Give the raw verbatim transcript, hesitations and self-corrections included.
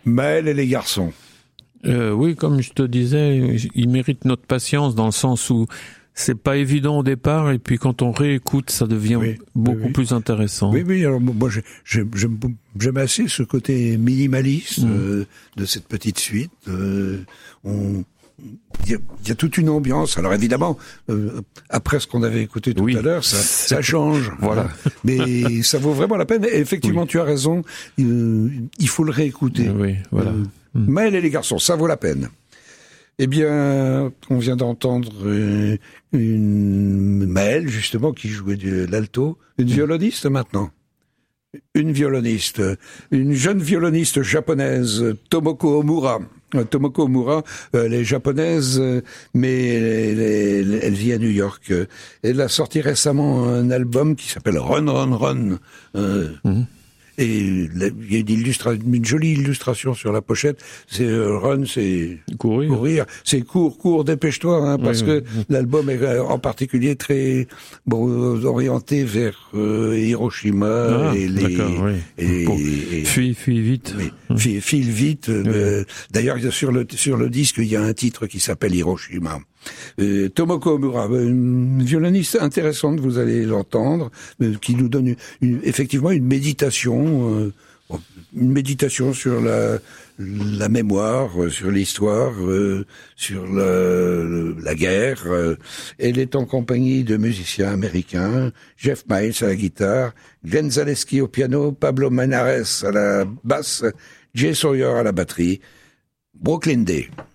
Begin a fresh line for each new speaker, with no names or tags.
Maël et les garçons.
Euh, oui, comme je te disais, il mérite notre patience dans le sens où c'est pas évident au départ et puis quand on réécoute, ça devient oui, beaucoup oui, oui. plus intéressant.
Oui, oui. Alors moi, j'aime, j'aime, j'aime assez ce côté minimaliste mmh. euh, de cette petite suite. Euh, on Il y, a, il y a toute une ambiance. Alors évidemment, euh, après ce qu'on avait écouté tout oui. à l'heure, ça, ça change. Voilà. Mais ça vaut vraiment la peine. Et effectivement, oui. tu as raison. Euh, il faut le réécouter.
Oui, voilà.
Euh, mm. Maël et les garçons, ça vaut la peine. Eh bien, on vient d'entendre euh, une Maël, justement, qui jouait de l'alto. Une violoniste maintenant. Une violoniste. Une jeune violoniste japonaise, Tomoko Omura. Tomoko Omura, euh, elle est japonaise, euh, mais elle, elle, elle vit à New York. Elle a sorti récemment un album qui s'appelle Run Run Run. Euh, mm-hmm. Et il y a une, illustra- une jolie illustration sur la pochette. C'est euh, Run, c'est
courir.
courir. C'est cours, cours, dépêche-toi, hein, parce oui, que oui. l'album est en particulier très bon orienté vers euh, Hiroshima
ah,
et les.
Oui.
Et,
bon. et, fuis, fuis vite.
Oui, hum. file, file vite. Oui. Euh, d'ailleurs, sur le sur le disque, il y a un titre qui s'appelle Hiroshima. Euh, Tomoko Omura, une violoniste intéressante, vous allez l'entendre, euh, qui nous donne une, une, effectivement une méditation, euh, une méditation sur la, la mémoire, euh, sur l'histoire, euh, sur la, la guerre. Euh. Elle est en compagnie de musiciens américains, Jeff Miles à la guitare, Glenn Zaleski au piano, Pablo Menares à la basse, Jay Sawyer à la batterie, Brooklyn Day.